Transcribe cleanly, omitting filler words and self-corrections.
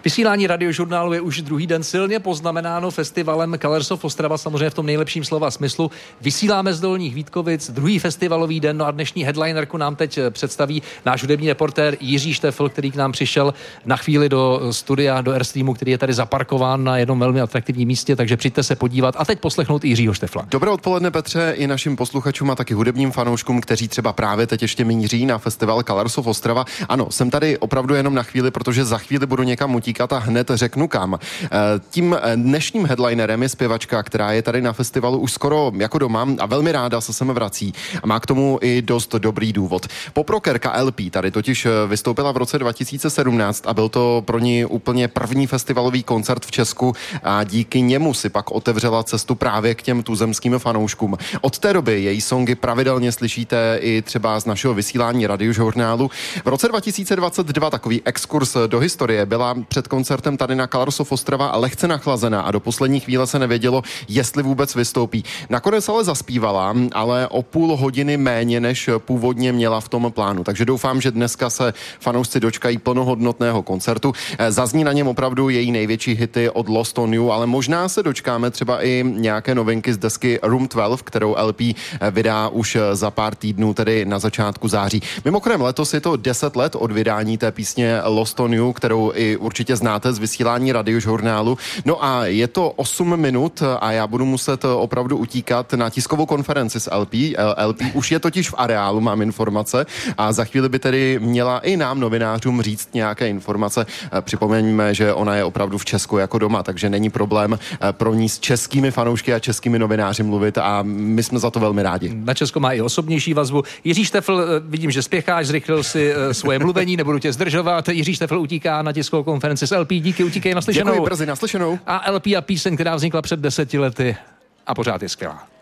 Vysílání Radiožurnálu je už druhý den silně poznamenáno festivalem Colors of Ostrava, samozřejmě v tom nejlepším slova smyslu. Vysíláme z Dolních Vítkovic, druhý festivalový den, no a dnešní headlinerku nám teď představí náš hudební reportér Jiří Štefl, který k nám přišel na chvíli do studia, do Airstreamu, který je tady zaparkován na jednom velmi atraktivním místě, takže přijďte se podívat a teď poslechnout Jiřího Štefla. Dobré odpoledne, Petře, i našim posluchačům a taky hudebním fanouškům, kteří třeba právě teď ještě míří na festival Colors of Ostrava. Ano, jsem tady opravdu jenom na chvíli, protože za chvíli budu někam utíkat a hned řeknu kam. Tím dnešním headlinerem je zpěvačka, která je tady na festivalu už skoro jako doma a velmi ráda se sem vrací a má k tomu i dost dobrý důvod. Poprockerka LP tady totiž vystoupila v roce 2017 a byl to pro ní úplně první festivalový koncert v Česku a díky němu si pak otevřela cestu právě k těm tuzemským fanouškům. Od té doby její songy pravidelně slyšíte i třeba z našeho vysílání Radiožurnálu. V roce 2022 takový exkurs do historie byla před koncertem tady na Colors of Ostrava lehce nachlazená a do poslední chvíle se nevědělo, jestli vůbec vystoupí. Nakonec ale zaspívala, ale o půl hodiny méně, než původně měla v tom plánu. Takže doufám, že dneska se fanoušci dočkají plnohodnotného koncertu. Zazní na něm opravdu její největší hity od Lost on You, ale možná se dočkáme třeba i nějaké novinky z desky Room 12, kterou LP vydá už za pár týdnů, tedy na začátku září. Mimochodem letos je to 10 let od vydání té písně Lost on You, kterou i určitě znáte z vysílání Radiožurnálu. No a je to 8 minut a já budu muset opravdu utíkat na tiskovou konferenci s LP. LP už je totiž v areálu, mám informace, a za chvíli by tedy měla i nám novinářům říct nějaké informace. Připomeňme, že ona je opravdu v Česku jako doma, takže není problém pro ní s českými fanoušky a českými novináři mluvit a my jsme za to velmi rádi. Na Česko má i osobnější vazbu. Jiří Štefl, vidím, že spěcháš, zrychlil si svoje mluvení, nebudu tě zdržovat. Jiří Štefl utíká na tiskovou konferenci s LP. Díky, utíkej, naslyšenou. Děkuji, brzy naslyšenou. A LP a píseň, která vznikla před 10 lety a pořád je skvělá.